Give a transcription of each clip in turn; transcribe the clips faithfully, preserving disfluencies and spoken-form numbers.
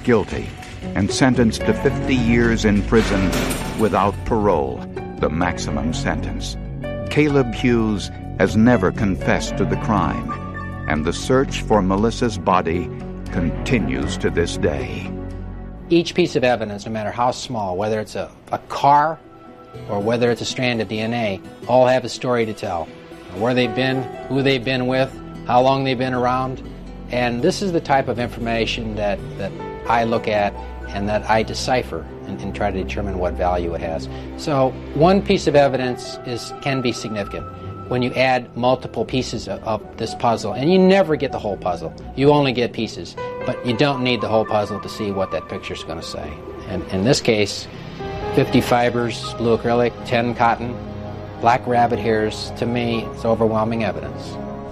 guilty and sentenced to fifty years in prison without parole, the maximum sentence. Caleb Hughes has never confessed to the crime, and the search for Melissa's body continues to this day. Each piece of evidence, no matter how small, whether it's a, a car or whether it's a strand of D N A, all have a story to tell. Where they've been, who they've been with, how long they've been around. And this is the type of information that, that I look at and that I decipher and, and try to determine what value it has. So one piece of evidence is can be significant when you add multiple pieces of, of this puzzle, and you never get the whole puzzle. You only get pieces, but you don't need the whole puzzle to see what that picture's going to say. And in this case, fifty fibers, blue acrylic, ten cotton, black rabbit hairs, to me, it's overwhelming evidence.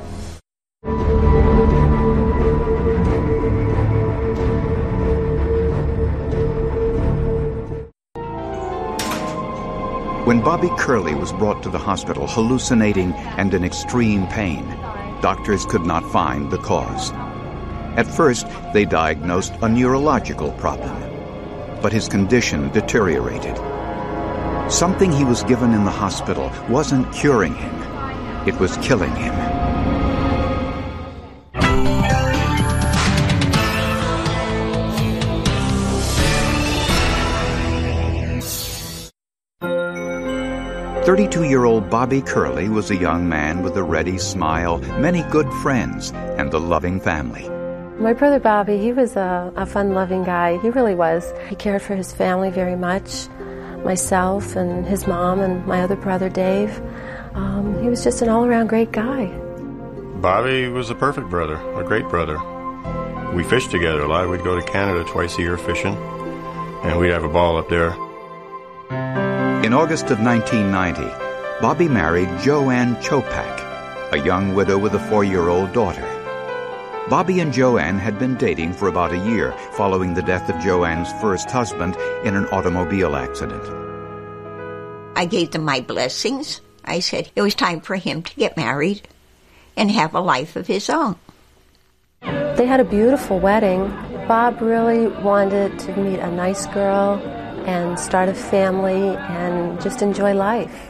When Bobby Curley was brought to the hospital hallucinating and in extreme pain, doctors could not find the cause. At first, they diagnosed a neurological problem, but his condition deteriorated. Something he was given in the hospital wasn't curing him, it was killing him. thirty-two-year-old Bobby Curley was a young man with a ready smile, many good friends, and a loving family. My brother Bobby, he was a, a fun-loving guy. He really was. He cared for his family very much, myself and his mom and my other brother Dave. Um, he was just an all-around great guy. Bobby was a perfect brother, a great brother. We fished together a lot. We'd go to Canada twice a year fishing, and we'd have a ball up there. In August of nineteen ninety, Bobby married Joanne Chopak, a young widow with a four-year-old daughter. Bobby and Joanne had been dating for about a year following the death of Joanne's first husband in an automobile accident. I gave them my blessings. I said it was time for him to get married and have a life of his own. They had a beautiful wedding. Bob really wanted to meet a nice girl and start a family and just enjoy life.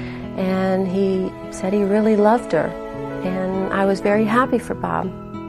And he said he really loved her, and I was very happy for Bob.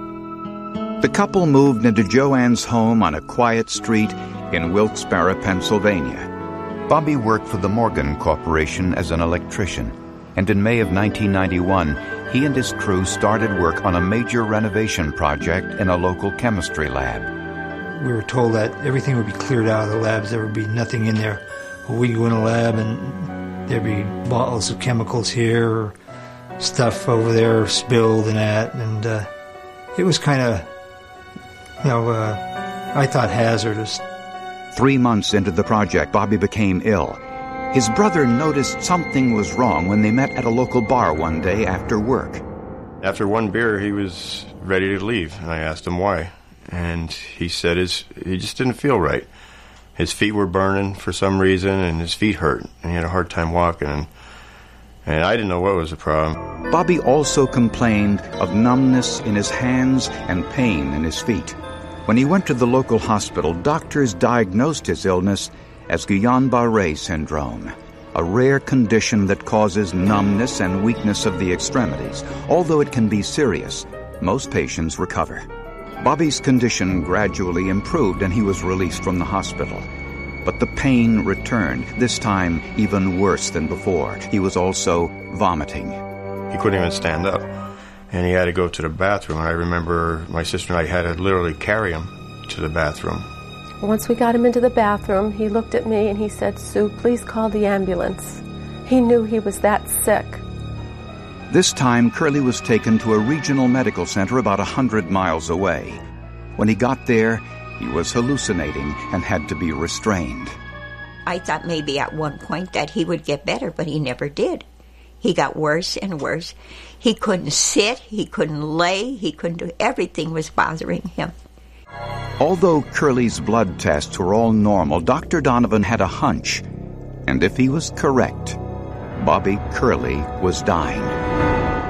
The couple moved into Joanne's home on a quiet street in Wilkes-Barre, Pennsylvania. Bobby worked for the Morgan Corporation as an electrician, and in May of nineteen ninety-one, he and his crew started work on a major renovation project in a local chemistry lab. We were told that everything would be cleared out of the labs. There would be nothing in there. We'd go in a lab and there'd be bottles of chemicals here, or stuff over there spilled and that. And uh, it was kind of, you know, uh, I thought hazardous. Three months into the project, Bobby became ill. His brother noticed something was wrong when they met at a local bar one day after work. After one beer, he was ready to leave, and I asked him why. And he said his he just didn't feel right. His feet were burning for some reason, and his feet hurt, and he had a hard time walking. And, and I didn't know what was the problem. Bobby also complained of numbness in his hands and pain in his feet. When he went to the local hospital, doctors diagnosed his illness as Guillain-Barré syndrome, a rare condition that causes numbness and weakness of the extremities. Although it can be serious, most patients recover. Bobby's condition gradually improved and he was released from the hospital. But the pain returned, this time even worse than before. He was also vomiting. He couldn't even stand up, and he had to go to the bathroom. And I remember my sister and I had to literally carry him to the bathroom. Once we got him into the bathroom, he looked at me and he said, "Sue, please call the ambulance." He knew he was that sick. This time, Curley was taken to a regional medical center about a hundred miles away. When he got there, he was hallucinating and had to be restrained. I thought maybe at one point that he would get better, but he never did. He got worse and worse. He couldn't sit, he couldn't lay, he couldn't do, everything was bothering him. Although Curley's blood tests were all normal, Doctor Donovan had a hunch, and if he was correct, Bobby Curley was dying.